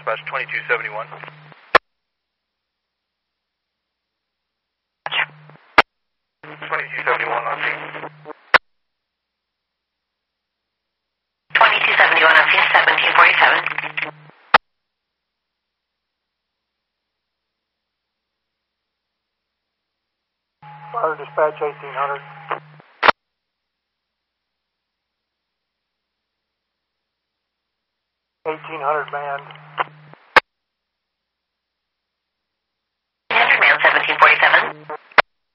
dispatch 2271. 2271 on scene. 2271 on scene, 1747. Fire dispatch 1800. 1800 manned.